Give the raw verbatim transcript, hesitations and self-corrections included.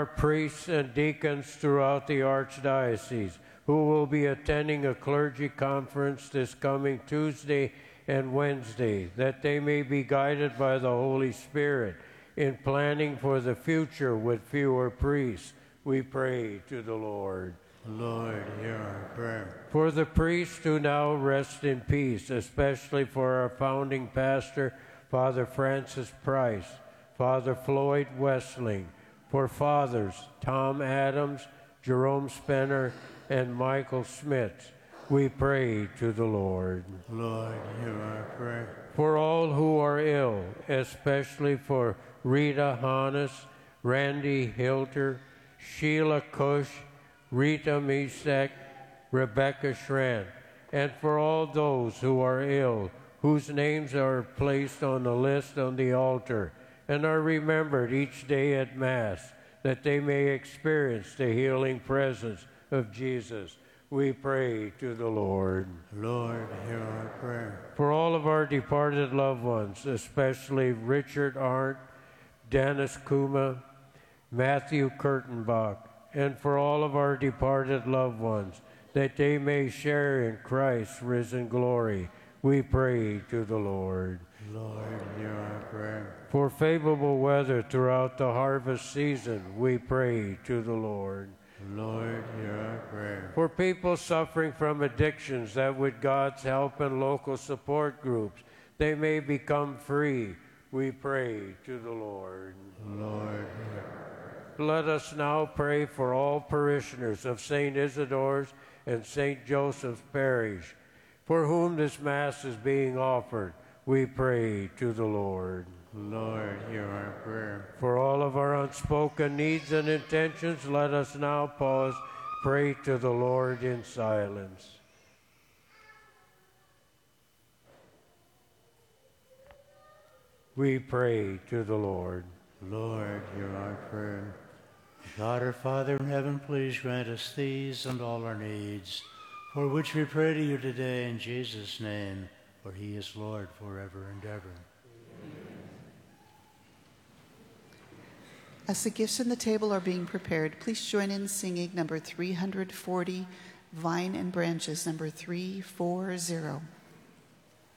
our priests and deacons throughout the Archdiocese, who will be attending a clergy conference this coming Tuesday and Wednesday, that they may be guided by the Holy Spirit in planning for the future with fewer priests, we pray to the Lord. Lord, hear our prayer. For the priests who now rest in peace, especially for our founding pastor, Father Francis Price, Father Floyd Westling, for Fathers Tom Adams, Jerome Spenner, and Michael Smith, we pray to the Lord. Lord, hear our prayer. For all who are ill, especially for Rita Hannes, Randy Hilter, Sheila Cush, Rita Misek, Rebecca Schrant, and for all those who are ill, whose names are placed on the list on the altar and are remembered each day at Mass, that they may experience the healing presence of Jesus, we pray to the Lord. Lord, hear our prayer. For all of our departed loved ones, especially Richard Arndt, Dennis Kuma, Matthew Kurtenbach, and for all of our departed loved ones, that they may share in Christ's risen glory, we pray to the Lord. Lord, hear our prayer. For favorable weather throughout the harvest season, we pray to the Lord. Lord, hear our prayer. For people suffering from addictions, that with God's help and local support groups, they may become free, we pray to the Lord. Lord, hear. Let us now pray for all parishioners of Saint Isidore's and Saint Joseph's Parish, for whom this Mass is being offered, we pray to the Lord. Lord, hear our prayer. For all of our unspoken needs and intentions, let us now pause, pray to the Lord in silence. We pray to the Lord. Lord, hear our prayer. God, our Father in heaven, please grant us these and all our needs, for which we pray to you today in Jesus' name, for he is Lord forever and ever. As the gifts on the table are being prepared, please join in singing number three hundred forty, Vine and Branches, number three forty.